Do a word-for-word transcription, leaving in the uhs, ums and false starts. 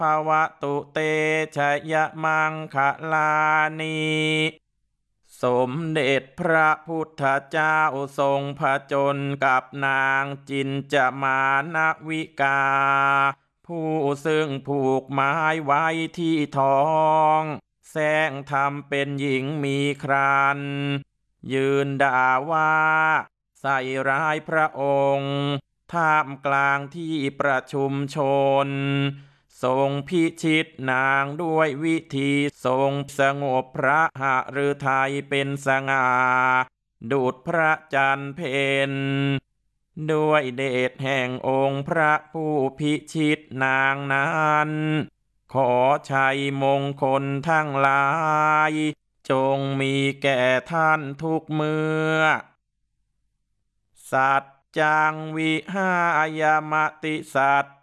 ภวตุเตชยมังคลานิสมเด็จพระพุทธเจ้าทรงผจญกับนางจินจามานวิกาผู้ซึ่งผูกไม้ไว้ที่ท้องแสร้งทำเป็นหญิงมีครรภ์ยืนด่าว่าใส่ร้ายพระองค์ท่ามกลางที่ประชุมชนทรงพิชิตนางด้วยวิธีทรงสงบพระหฤทัยเป็นสง่าดุจพระจันทร์เพ็ญด้วยเดชแห่งองค์พระผู้พิชิตนางนั้นขอชัยมงคลทั้งหลายจงมีแก่ท่านทุกเมื่อสัจจังวิหายมติสัจ